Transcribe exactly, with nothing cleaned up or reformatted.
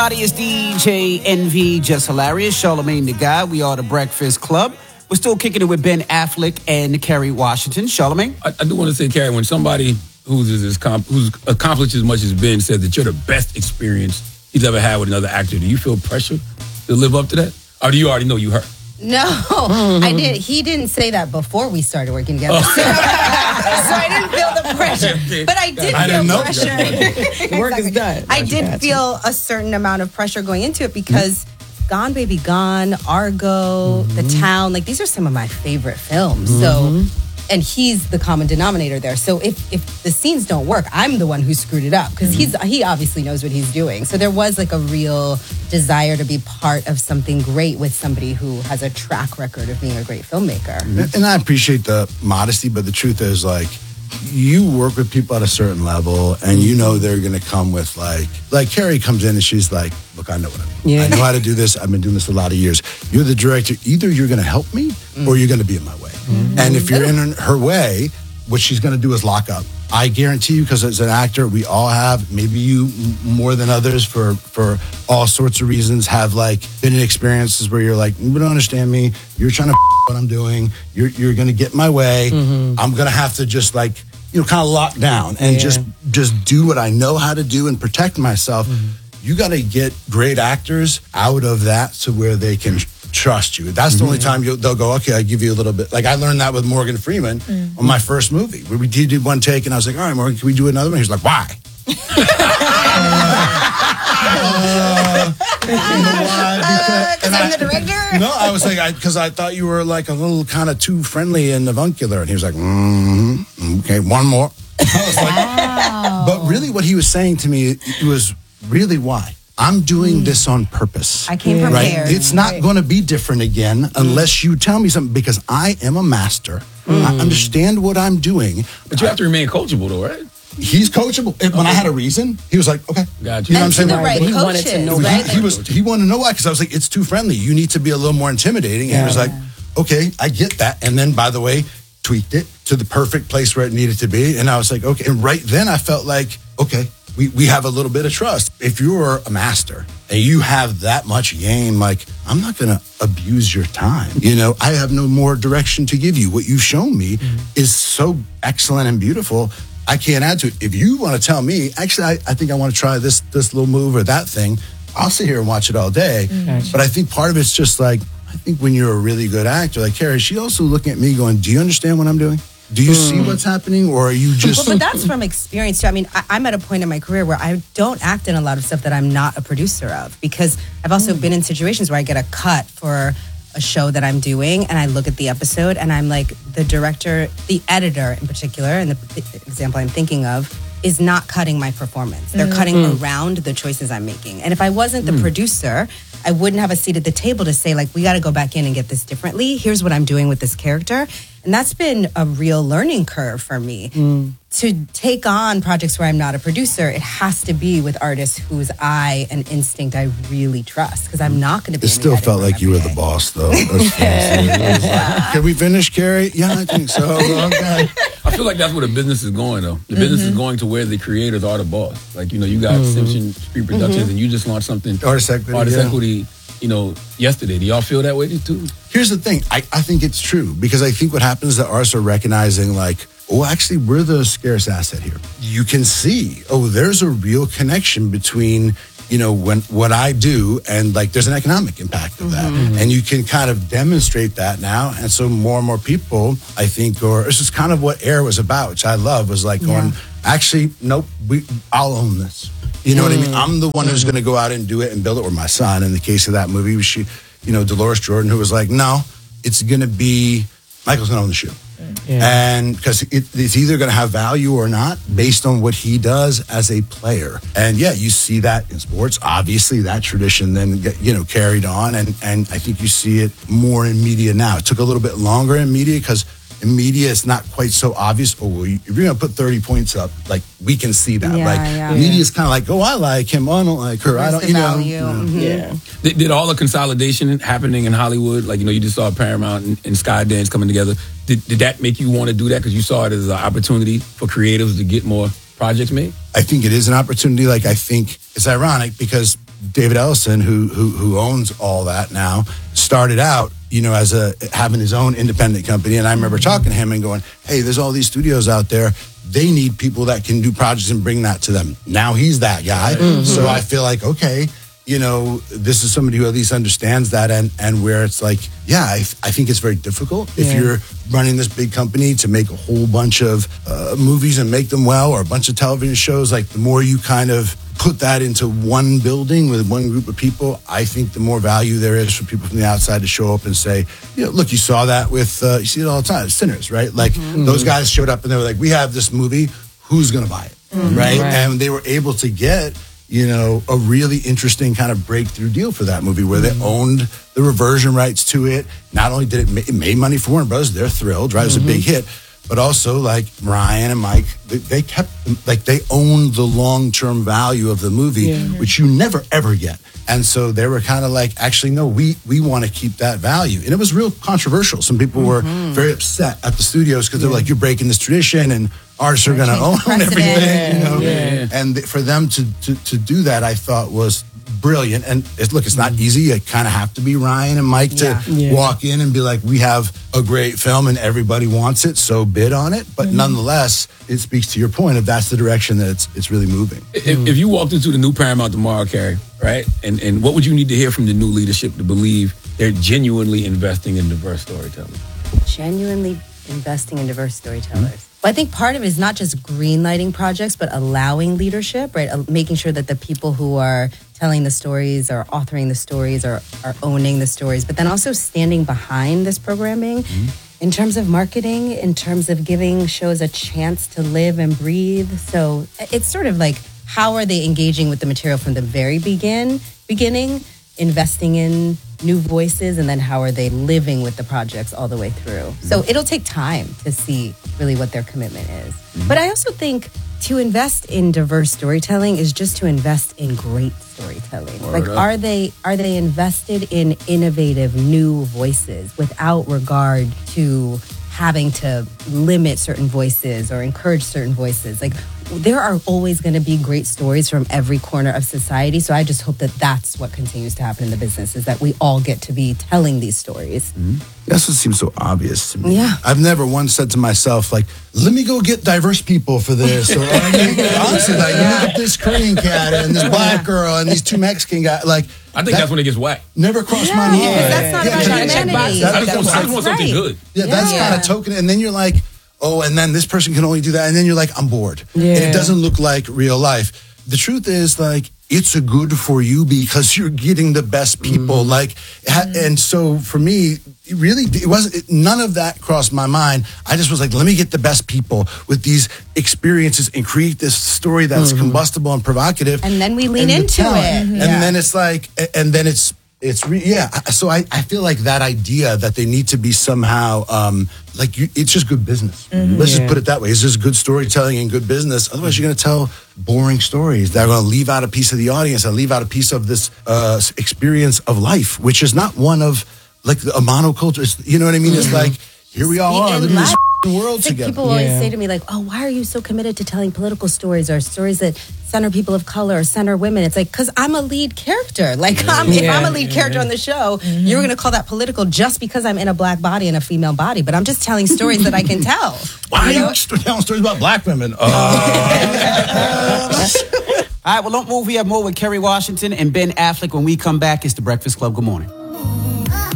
It's D J Envy, Just Hilarious, Charlamagne the Guy. We are the Breakfast Club. We're still kicking it with Ben Affleck and Kerry Washington. Charlamagne? I, I do want to say, Kerry, when somebody who's, as, who's accomplished as much as Ben said that you're the best experience he's ever had with another actor, do you feel pressure to live up to that? Or do you already know you hurt? No, I did. He didn't say that before we started working together. Oh. So, so I didn't feel the pressure. But I did I feel know. pressure. The work is done. I did feel a certain amount of pressure going into it because mm-hmm. Gone Baby Gone, Argo, mm-hmm. The Town, like these are some of my favorite films. Mm-hmm. So, and he's the common denominator there. So if, if the scenes don't work, I'm the one who screwed it up because mm-hmm. he's he obviously knows what he's doing. So there was like a real desire to be part of something great with somebody who has a track record of being a great filmmaker. Mm-hmm. And I appreciate the modesty, but the truth is like, you work with people at a certain level and you know they're going to come with like, like Kerry comes in and she's like, look, I know what I mean. Yeah. I know how to do this. I've been doing this a lot of years. You're the director. Either you're going to help me mm. or you're going to be in my way. Mm-hmm. And if you're in her way, what she's going to do is lock up. I guarantee you, because as an actor, we all have, maybe you more than others for, for all sorts of reasons, have like been in experiences where you're like, you don't understand me. You're trying to what I'm doing. You're, you're going to get in my way. Mm-hmm. I'm going to have to just like, you know, kind of lock down and yeah. just just do what I know how to do and protect myself. Mm-hmm. You got to get great actors out of that to where they can trust you. That's the mm-hmm. only time you'll, they'll go, okay, I give you a little bit. Like I learned that with Morgan Freeman mm-hmm. on my first movie. Where we did one take and I was like, all right, Morgan, can we do another one? He was like, why? uh, you know why? Because uh, I'm the director? No, I was like, because I, I thought you were like a little kind of too friendly and avuncular. And he was like, mm-hmm, okay, one more. I was like, wow. But really what he was saying to me was really why. I'm doing mm. this on purpose. I came prepared. Right? It's not right. going to be different again mm. unless you tell me something, because I am a master. Mm. I understand what I'm doing. But you have to remain coachable though, right? He's coachable. When okay. I had a reason, he was like, okay. Gotcha. You know and what I'm saying? The right but he wanted to know right? he, he, was, he wanted to know why, because I was like, it's too friendly. You need to be a little more intimidating. And yeah. he was like, okay, I get that. And then, by the way, tweaked it to the perfect place where it needed to be. And I was like, okay. And right then I felt like, okay, we, we have a little bit of trust. If you're a master and you have that much game, like, I'm not going to abuse your time. You know, I have no more direction to give you. What you've shown me mm-hmm. is so excellent and beautiful. I can't add to it. If you want to tell me, actually, I, I think I want to try this this little move or that thing, I'll sit here and watch it all day. Mm-hmm. But I think part of it's just like, I think when you're a really good actor, like Kerry, she also looking at me going, do you understand what I'm doing? Do you mm. see what's happening, or are you just... Well, but that's from experience, too. I mean, I, I'm at a point in my career where I don't act in a lot of stuff that I'm not a producer of, because I've also mm. been in situations where I get a cut for a show that I'm doing, and I look at the episode, and I'm like, the director, the editor in particular, and the, the example I'm thinking of, is not cutting my performance. They're mm. cutting mm. around the choices I'm making. And if I wasn't the mm. producer, I wouldn't have a seat at the table to say, like, we got to go back in and get this differently. Here's what I'm doing with this character. And that's been a real learning curve for me. Mm. To take on projects where I'm not a producer, it has to be with artists whose eye and instinct I really trust, because I'm not going to be. It still felt like you were the boss, though. That's like, can we finish, Kerry? Yeah, I think so. Okay. I feel like that's where the business is going, though. The mm-hmm. business is going to where the creators are the boss. Like, you know, you got mm-hmm. Simpson Street Productions, mm-hmm. and you just launched something. Artist Equity. Artist yeah. Equity. You know, yesterday. Do y'all feel that way too? Here's the thing. I, I think it's true, because I think what happens is that artists are recognizing, like, oh, actually, we're the scarce asset here. You can see, oh, there's a real connection between, you know, when what I do and, like, there's an economic impact of that. Mm-hmm. And you can kind of demonstrate that now. And so more and more people, I think, or this is kind of what Air was about, which I love, was like yeah. going, actually, nope, we, I'll own this. You know mm. what I mean? I'm the one who's going to go out and do it and build it, or my son. In the case of that movie, was she, you know, Dolores Jordan, who was like, no, it's going to be, Michael's going to own the shoe. Yeah. And because it, it's either going to have value or not based on what he does as a player. And yeah, you see that in sports. Obviously, that tradition then, you know, carried on. And, and I think you see it more in media now. It took a little bit longer in media because in media, it's not quite so obvious. Oh, well, if you're going to put thirty points up, like, we can see that. Yeah, like, yeah. media is kind of like, oh, I like him. Oh, I don't like her. Where's I don't, the you know. value? Mm-hmm. Yeah. Did, did all the consolidation happening in Hollywood, like, you know, you just saw Paramount and, and Skydance coming together, did, did that make you want to do that because you saw it as an opportunity for creatives to get more projects made? I think it is an opportunity. Like, I think it's ironic because David Ellison, who who who owns all that now, started out, you know, as a having his own independent company. And I remember talking to him and going, hey, there's all these studios out there. They need people that can do projects and bring that to them. Now he's that guy. Mm-hmm. So I feel like, okay, you know, this is somebody who at least understands that, and, and where it's like, yeah, I, I think it's very difficult yeah. if you're running this big company to make a whole bunch of uh, movies and make them well, or a bunch of television shows. Like, the more you kind of put that into one building with one group of people, I think the more value there is for people from the outside to show up and say, you know, look, you saw that with, uh, you see it all the time, Sinners, right? Like, mm-hmm. those guys showed up and they were like, we have this movie, who's going to buy it, mm-hmm. right? right? And they were able to get, you know, a really interesting kind of breakthrough deal for that movie where mm-hmm. they owned the reversion rights to it. Not only did it, ma- it made money for Warner Brothers, they're thrilled, right? It was mm-hmm. a big hit. But also, like, Ryan and Mike, they, they kept, like, they owned the long-term value of the movie, yeah. which you never, ever get. And so they were kind of like, actually, no, we we want to keep that value. And it was real controversial. Some people were mm-hmm. very upset at the studios because yeah. they're like, you're breaking this tradition and artists are going to own precedent. everything. You know? yeah. And for them to, to, to do that, I thought was brilliant. And it's, look, it's not easy. You kind of have to be Ryan and Mike to yeah. Yeah. walk in and be like, we have a great film and everybody wants it, so bid on it. But mm-hmm. nonetheless, it speaks to your point of that's the direction that it's it's really moving. If, if you walked into the new Paramount tomorrow, Carrie, right, and, and what would you need to hear from the new leadership to believe they're genuinely investing in diverse storytelling? Genuinely investing in diverse storytellers. Mm-hmm. Well, I think part of it is not just greenlighting projects, but allowing leadership, right? Uh, making sure that the people who are telling the stories or authoring the stories or are owning the stories, but then also standing behind this programming mm-hmm. in terms of marketing, in terms of giving shows a chance to live and breathe. So it's sort of like, how are they engaging with the material from the very begin, beginning, investing in new voices, and then how are they living with the projects all the way through? Mm-hmm. So it'll take time to see really what their commitment is. Mm-hmm. But I also think to invest in diverse storytelling is just to invest in great storytelling. Word like, up. are they are they invested in innovative new voices without regard to having to limit certain voices or encourage certain voices? Like, there are always going to be great stories from every corner of society. So I just hope that that's what continues to happen in the business, is that we all get to be telling these stories. Mm-hmm. That's what seems so obvious to me. Yeah. I've never once said to myself, like, let me go get diverse people for this. Or, I mean, honestly, like, yeah. look at this Korean cat and this black girl and these two Mexican guys. Like, I think that, that's when it gets whacked. Never crossed yeah, my mind. Yeah, that's not yeah, about yeah, humanity. That, that, that's, that's, that's something good. Yeah, yeah. that's yeah. kind of token. And then you're like, oh, and then this person can only do that. And then you're like, I'm bored. Yeah. And it doesn't look like real life. The truth is, like, it's a good for you because you're getting the best people. Mm. Like, and so for me, it really, it wasn't, it, none of that crossed my mind. I just was like, let me get the best people with these experiences and create this story that's mm-hmm. combustible and provocative. And then we lean into it. And yeah. then it's like, and then it's, It's re- yeah. So I, I feel like that idea that they need to be somehow um, like you, it's just good business. Mm-hmm. Let's yeah. just put it that way. It's just good storytelling and good business. Otherwise, you're going to tell boring stories that are going to leave out a piece of the audience and leave out a piece of this uh, experience of life, which is not one of like a monoculture. It's, you know what I mean? Mm-hmm. It's like, here we all are living this world it's like together. People always yeah. say to me, like, oh, why are you so committed to telling political stories or stories that center people of color or center women? It's like, because I'm a lead character. Like, I'm, yeah. if I'm a lead character on the show, mm-hmm. you're going to call that political just because I'm in a black body and a female body. But I'm just telling stories that I can tell. Why are you telling stories about black women? Uh. All right, well, don't move. We have more with Kerry Washington and Ben Affleck when we come back. It's The Breakfast Club. Good morning.